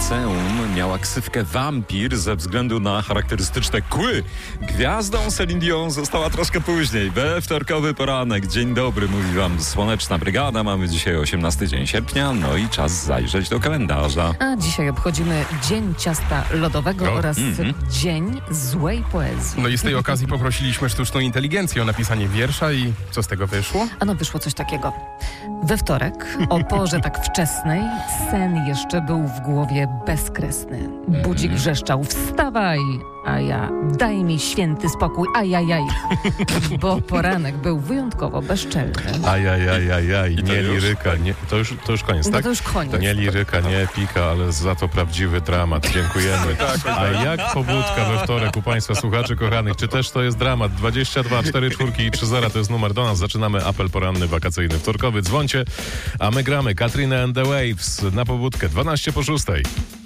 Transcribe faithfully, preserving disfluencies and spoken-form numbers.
liceum miała ksywkę wampir ze względu na charakterystyczne kły. Gwiazdą Celine Dion została troszkę później. We wtorkowy poranek. Dzień dobry, mówi wam Słoneczna Brygada. Mamy dzisiaj osiemnasty dzień sierpnia, no i czas zajrzeć do kalendarza. A dzisiaj obchodzimy Dzień Ciasta Lodowego O, oraz mm-hmm. Dzień Złej Poezji. No i z tej okazji poprosiliśmy sztuczną inteligencję o napisanie wiersza i co z tego wyszło? Ano wyszło coś takiego. We wtorek, o porze tak wczesnej, sen jeszcze był w głowie bezkresny. Budzik wrzeszczał: wstawaj! A ja: daj mi święty spokój, ajajaj. Bo poranek był wyjątkowo bezczelny. Ajajajajaj, I to nie już? liryka, nie, to, już, to już koniec, No tak? to już koniec. Nie liryka, nie epika, ale za to prawdziwy dramat. Dziękujemy. A jak pobudka we wtorek u Państwa słuchaczy kochanych? Czy też to jest dramat? dwadzieścia dwa cztery cztery i trzy zero to jest numer do nas. Zaczynamy apel poranny, wakacyjny, wtorkowy. Dzwońcie, a my gramy Katrina and the Waves na pobudkę dwanaście po szóstej.